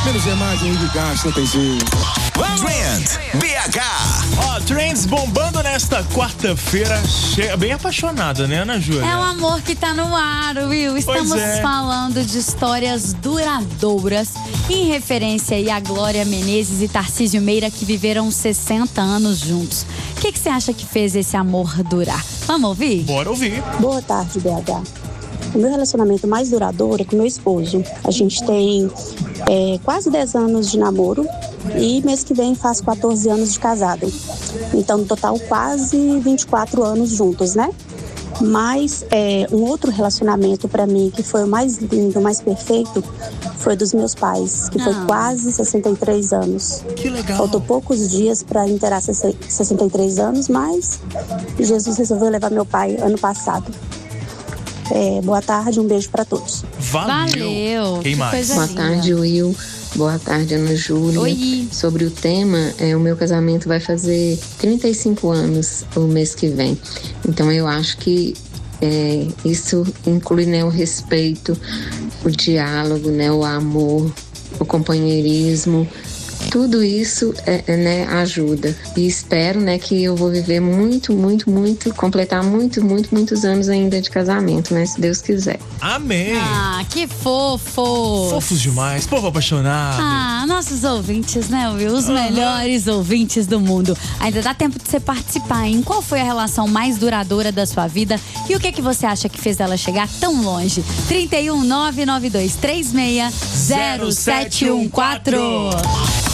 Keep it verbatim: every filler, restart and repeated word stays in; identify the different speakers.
Speaker 1: Menos é mais, Henrique Castro, não tem jeito.
Speaker 2: Trend B H.
Speaker 3: Ó, Trends bombando nesta quarta-feira. Chega bem apaixonada, né, Ana Júlia?
Speaker 4: É o amor que tá no ar, Will. Estamos
Speaker 3: é.
Speaker 4: falando de histórias duradouras em referência aí a Glória Menezes e Tarcísio Meira, que viveram sessenta anos juntos. O que, que você acha que fez esse amor durar? Vamos ouvir?
Speaker 3: Bora ouvir.
Speaker 5: Boa tarde, B H. O meu relacionamento mais duradouro é com meu esposo. A gente tem é, quase dez anos de namoro e mês que vem faz quatorze anos de casado. Então, no total, quase vinte e quatro anos juntos, né? Mas é, um outro relacionamento para mim que foi o mais lindo, o mais perfeito, foi dos meus pais, que foi
Speaker 4: Ah.
Speaker 5: quase sessenta e três anos.
Speaker 3: Que legal.
Speaker 5: Faltou poucos dias para inteirar sessenta e três anos, mas Jesus resolveu levar meu pai ano passado. É, boa tarde, um beijo para todos.
Speaker 3: Valeu.
Speaker 4: Valeu.
Speaker 3: Quem
Speaker 4: Que
Speaker 3: mais?
Speaker 4: coisa
Speaker 6: Boa
Speaker 4: linda.
Speaker 6: tarde, Will. Boa tarde, Ana Júlia.
Speaker 4: Oi.
Speaker 6: Sobre o tema, é, o meu casamento vai fazer trinta e cinco anos o mês que vem. Então eu acho que é, isso inclui, né, o respeito, o diálogo, né, o amor, o companheirismo. Tudo isso é, é, né, ajuda. E espero, né, que eu vou viver muito, muito, muito, completar muito, muito, muitos anos ainda de casamento, né, se Deus quiser.
Speaker 3: Amém.
Speaker 4: Ah, que fofo.
Speaker 3: Fofos demais, povo apaixonado.
Speaker 4: Ah, nossos ouvintes, né, Will? Os
Speaker 3: Aham.
Speaker 4: melhores ouvintes do mundo. Ainda dá tempo de você participar, hein? Qual foi a relação mais duradoura da sua vida? E o que, que você acha que fez ela chegar tão longe? trinta e um, nove nove dois três seis, zero sete um quatro.